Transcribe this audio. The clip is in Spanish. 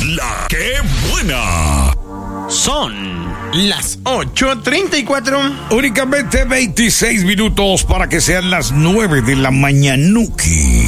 La que buena. Son las 8:34. Únicamente 26 minutos para que sean las 9 de la mañanuki.